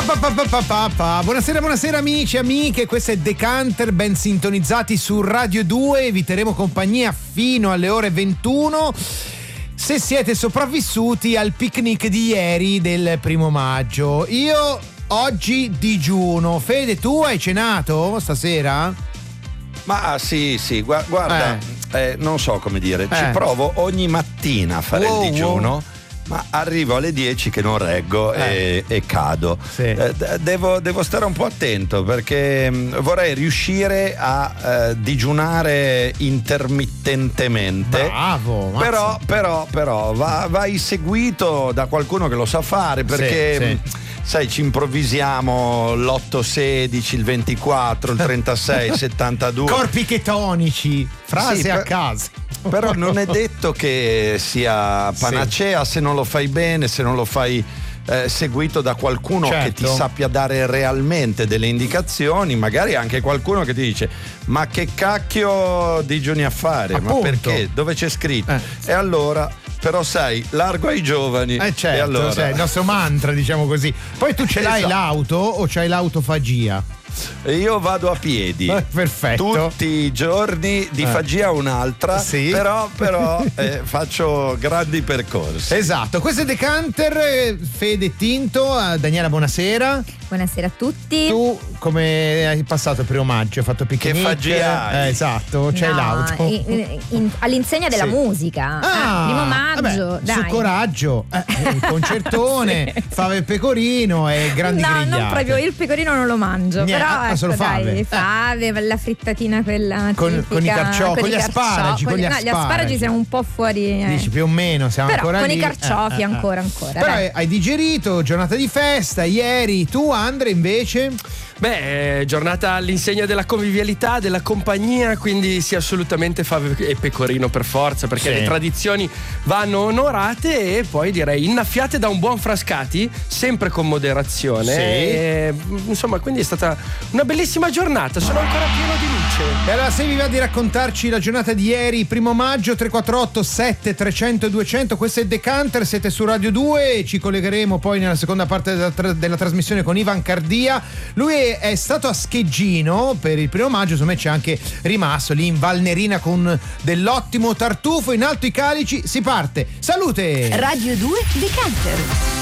Buonasera amici e amiche, questo è Decanter, ben sintonizzati su Radio 2, vi terremo compagnia fino alle ore 21 se siete sopravvissuti al picnic di ieri del 1 maggio. Io oggi digiuno. Fede, tu hai cenato stasera? Ma sì, guarda, non so come dire, ci provo ogni mattina a fare il digiuno. Ma arrivo alle 10 che non reggo e cado. Sì. Devo stare un po' attento perché vorrei riuscire a digiunare intermittentemente. Bravo. Però vai seguito da qualcuno che lo sa fare, perché sai, ci improvvisiamo l'8-16, il 24, il 36, 72. Corpi chetonici, frase a caso. Però non è detto che sia panacea se non lo fai bene, se non lo fai seguito da qualcuno che ti sappia dare realmente delle indicazioni, magari anche qualcuno che ti dice: ma che cacchio digiuni a fare? Appunto. Ma perché? Dove c'è scritto? E allora, però sai, largo ai giovani. Certo, e allora... il nostro mantra, diciamo così. Poi tu ce l'hai l'auto o c'hai l'autofagia? Io vado a piedi. Perfetto. Tutti i giorni, di fagia un'altra. Però faccio grandi percorsi. Esatto. Questo è Decanter, Fede Tinto. Daniela, buonasera. Buonasera a tutti. Tu come hai passato il 1 maggio? Hai fatto picnic? Che fagia hai? Esatto, c'hai l'auto. All'insegna della musica. 1 maggio. Vabbè, dai. Su Coraggio, il concertone, fave e pecorino e grandi grigliate. No, non proprio, il pecorino non lo mangio. Però solo fave. La frittatina quella con i carciofi, con gli asparagi. Con gli asparagi siamo un po' fuori. Dici più o meno, siamo però ancora con lì. I carciofi ancora. Però hai digerito, giornata di festa ieri. Tu, Andre, invece? Giornata all'insegna della convivialità, della compagnia, quindi sì, assolutamente fave e pecorino per forza, perché le tradizioni vanno onorate e poi direi innaffiate da un buon Frascati, sempre con moderazione. Insomma, quindi è stata una bellissima giornata, sono ancora pieno di luce. E allora, se vi va di raccontarci la giornata di ieri, 1 maggio, 348 7300 200, questo è Decanter, siete su Radio 2 e ci collegheremo poi nella seconda parte della trasmissione con Ivan Cardia. Lui è stato a Scheggino per il 1 maggio, insomma c'è anche rimasto lì in Valnerina con dell'ottimo tartufo. In alto i calici, si parte. Salute! Radio 2 Decanter.